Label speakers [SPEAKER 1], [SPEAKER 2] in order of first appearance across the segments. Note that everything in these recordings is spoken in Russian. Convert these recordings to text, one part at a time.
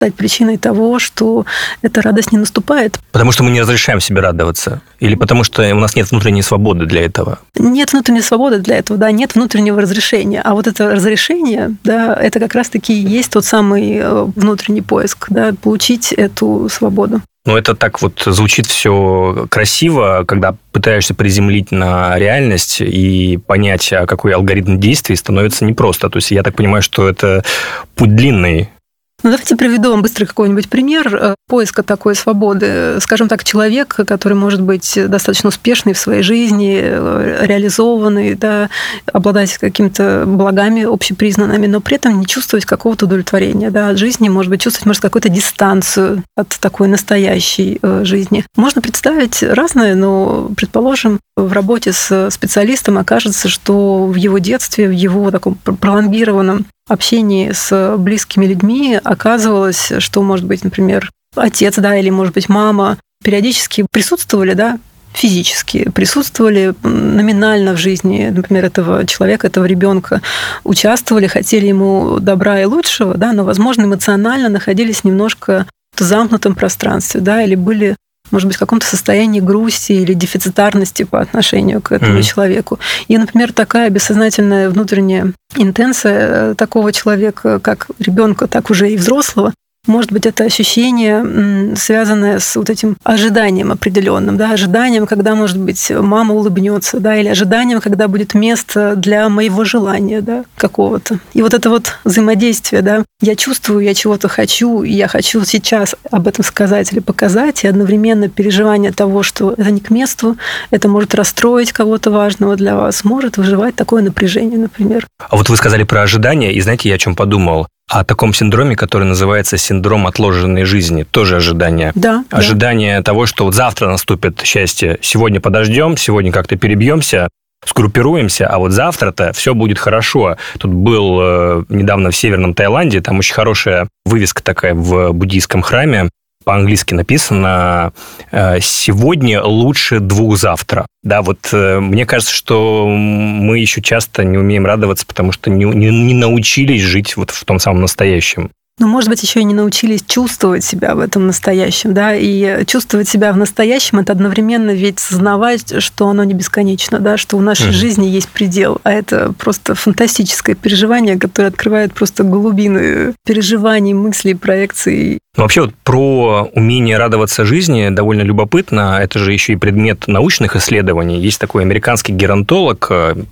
[SPEAKER 1] стать причиной того, что эта радость не наступает.
[SPEAKER 2] Потому что мы не разрешаем себе радоваться? Или потому что у нас нет внутренней свободы для этого?
[SPEAKER 1] Нет внутренней свободы для этого, да, нет внутреннего разрешения. А вот это разрешение, да, это как раз-таки и есть тот самый внутренний поиск, да, получить эту свободу.
[SPEAKER 2] Ну, это так вот звучит все красиво, когда пытаешься приземлить на реальность и понять, а какой алгоритм действий, становится непросто. То есть я так понимаю, что это путь длинный.
[SPEAKER 1] Ну, давайте приведу вам быстро какой-нибудь пример поиска такой свободы. Скажем так, человек, который может быть достаточно успешный в своей жизни, реализованный, да, обладать какими-то благами общепризнанными, но при этом не чувствовать какого-то удовлетворения, да, от жизни, может быть, чувствовать, может, какую-то дистанцию от такой настоящей жизни. Можно представить разное, но, предположим, в работе с специалистом окажется, что в его детстве, в его таком пролонгированном общении с близкими людьми оказывалось, что, может быть, например, отец, да, или, может быть, мама периодически присутствовали, да, физически присутствовали номинально в жизни, например, этого человека, этого ребенка, участвовали, хотели ему добра и лучшего, да, но, возможно, эмоционально находились немножко в замкнутом пространстве, да, или были, может быть, в каком-то состоянии грусти или дефицитарности по отношению к этому человеку. И, например, такая бессознательная внутренняя интенция такого человека, как ребенка, так уже и взрослого, может быть, это ощущение, связанное с вот этим ожиданием определенным, да, ожиданием, когда, может быть, мама улыбнется, да, или ожиданием, когда будет место для моего желания, да, какого-то. И вот это вот взаимодействие, да, я чувствую, я чего-то хочу, и я хочу сейчас об этом сказать или показать, и одновременно переживание того, что это не к месту, это может расстроить кого-то важного для вас, может выживать такое напряжение, например.
[SPEAKER 2] А вот вы сказали про ожидания, и знаете, я о чем подумал? О таком синдроме, который называется синдром отложенной жизни. Тоже ожидание.
[SPEAKER 1] Да.
[SPEAKER 2] Ожидание того, что вот завтра наступит счастье. Сегодня подождем, сегодня как-то перебьемся, сгруппируемся, а вот завтра-то все будет хорошо. Тут был недавно в Северном Таиланде, там очень хорошая вывеска такая в буддийском храме. По-английски написано «Сегодня лучше 2 завтра». Да, вот мне кажется, что мы еще часто не умеем радоваться, потому что не научились жить вот в том самом настоящем.
[SPEAKER 1] Но, может быть, еще и не научились чувствовать себя в этом настоящем, да, и чувствовать себя в настоящем – это одновременно ведь сознавать, что оно не бесконечно, да, что у нашей жизни есть предел, а это просто фантастическое переживание, которое открывает просто глубины переживаний, мыслей, проекций.
[SPEAKER 2] Вообще вот про умение радоваться жизни довольно любопытно. Это же еще и предмет научных исследований. Есть такой американский геронтолог,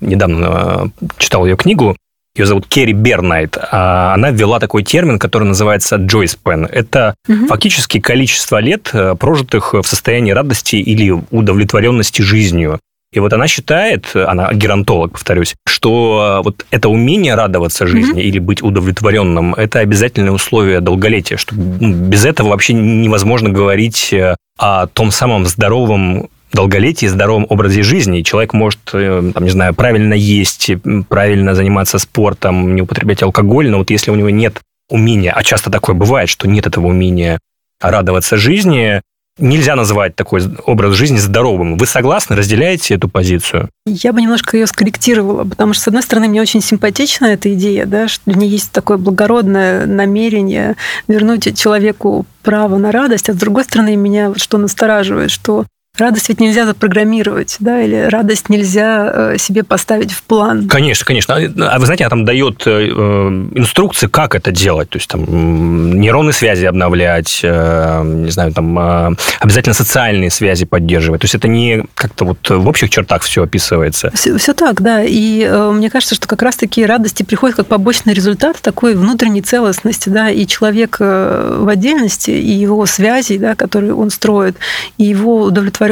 [SPEAKER 2] недавно читал ее книгу, ее зовут Керри Бернайт. Она ввела такой термин, который называется joy span. Это фактически количество лет, прожитых в состоянии радости или удовлетворенности жизнью. И вот она считает, она геронтолог, повторюсь, что вот это умение радоваться жизни или быть удовлетворенным – это обязательное условие долголетия, что без этого вообще невозможно говорить о том самом здоровом долголетии, здоровом образе жизни. Человек может, там, не знаю, правильно есть, правильно заниматься спортом, не употреблять алкоголь, но вот если у него нет умения, а часто такое бывает, что нет этого умения радоваться жизни, нельзя называть такой образ жизни здоровым. Вы согласны, разделяете эту позицию?
[SPEAKER 1] Я бы немножко ее скорректировала, потому что, с одной стороны, мне очень симпатична эта идея, да, что в ней есть такое благородное намерение вернуть человеку право на радость, а с другой стороны, меня вот что настораживает, что радость ведь нельзя запрограммировать, да, или радость нельзя себе поставить в план.
[SPEAKER 2] Конечно, конечно. А вы знаете, она там дает инструкции, как это делать. То есть там нейронные связи обновлять, не знаю, там обязательно социальные связи поддерживать. То есть это не как-то вот в общих чертах все описывается.
[SPEAKER 1] Все так, да. И мне кажется, что как раз-таки радости приходят как побочный результат такой внутренней целостности, да, и человек в отдельности, и его связи, да, которые он строит, и его удовлетворенности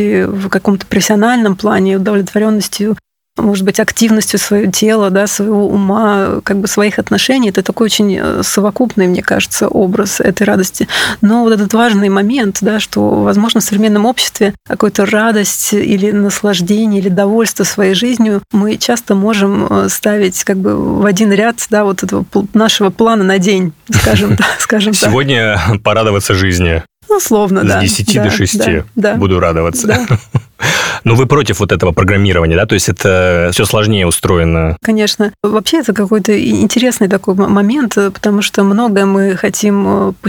[SPEAKER 1] в каком-то профессиональном плане, удовлетворенностью, может быть, активностью своего тела, да, своего ума, как бы своих отношений. Это такой очень совокупный, мне кажется, образ этой радости. Но вот этот важный момент, да, что, возможно, в современном обществе какую-то радость или наслаждение, или довольство своей жизнью мы часто можем ставить как бы в один ряд, да, вот этого нашего плана на день, скажем так.
[SPEAKER 2] Сегодня порадоваться жизни.
[SPEAKER 1] Условно, да.
[SPEAKER 2] С 10 до 6 буду радоваться.
[SPEAKER 1] Да.
[SPEAKER 2] Но вы против вот этого программирования, да? То есть это все сложнее устроено?
[SPEAKER 1] Конечно. Вообще это какой-то интересный такой момент, потому что многое мы хотим